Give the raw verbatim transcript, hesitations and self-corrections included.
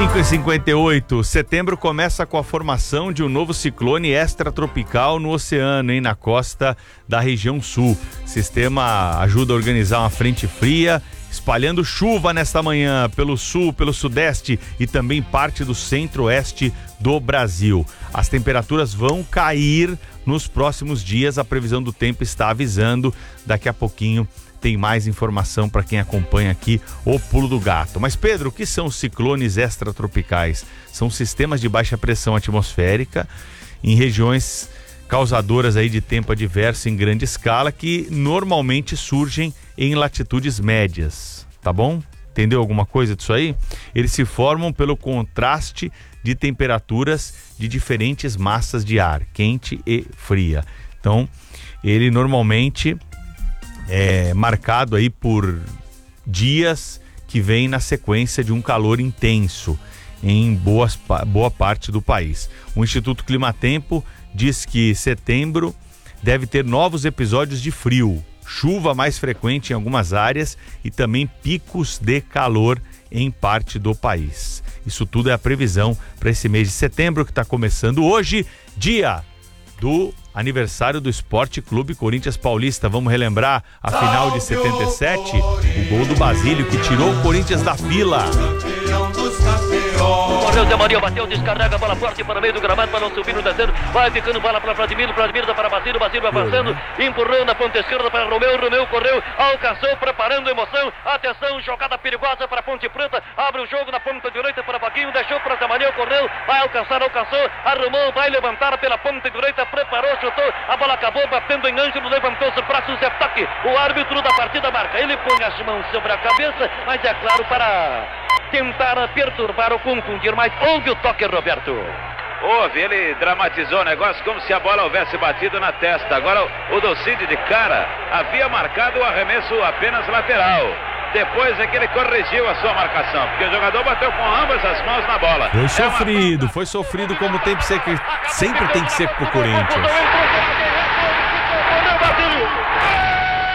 cinco e cinquenta e oito, setembro começa com a formação de um novo ciclone extratropical no oceano, hein, na costa da região sul. O sistema ajuda a organizar uma frente fria, espalhando chuva nesta manhã pelo sul, pelo sudeste e também parte do centro-oeste do Brasil. As temperaturas vão cair nos próximos dias, a previsão do tempo está avisando. Daqui a pouquinho tem mais informação para quem acompanha aqui o Pulo do Gato. Mas, Pedro, o que são os ciclones extratropicais? São sistemas de baixa pressão atmosférica em regiões causadoras aí de tempo adverso em grande escala que normalmente surgem em latitudes médias, tá bom? Entendeu alguma coisa disso aí? Eles se formam pelo contraste de temperaturas de diferentes massas de ar, quente e fria. Então, ele normalmente é marcado aí por dias que vem na sequência de um calor intenso em boas, boa parte do país. O Instituto Climatempo diz que setembro deve ter novos episódios de frio, chuva mais frequente em algumas áreas e também picos de calor em parte do país. Isso tudo é a previsão para esse mês de setembro que está começando hoje, dia do aniversário do Esporte Clube Corinthians Paulista. Vamos relembrar a final de setenta e sete, o gol do Basílio que tirou o Corinthians da fila. Correu Zé Maria, bateu, descarrega a bola forte para o meio do gramado, para não subir no descendo, vai ficando bola para Vladimir, Vladimir dá para Basílio, Basílio avançando, empurrou na ponta esquerda para Romeu, Romeu correu, alcançou, preparando emoção, atenção, jogada perigosa para Ponte Preta, abre o jogo na ponta direita para Vaguinho, deixou para Zé Maria, correu, vai alcançar, alcançou, arrumou, vai levantar pela ponta direita, preparou, chutou, a bola acabou batendo em Ângelo, levantou os braços, Zé Toque, o árbitro da partida marca, ele põe as mãos sobre a cabeça, mas é claro para tentar perturbar ou confundir, mas houve o toque, Roberto. Houve, ele dramatizou o negócio como se a bola houvesse batido na testa. Agora o Docide de cara havia marcado o arremesso apenas lateral. Depois é que ele corrigiu a sua marcação, porque o jogador bateu com ambas as mãos na bola. Foi sofrido, foi sofrido como tem que ser, sempre tem que ser pro Corinthians.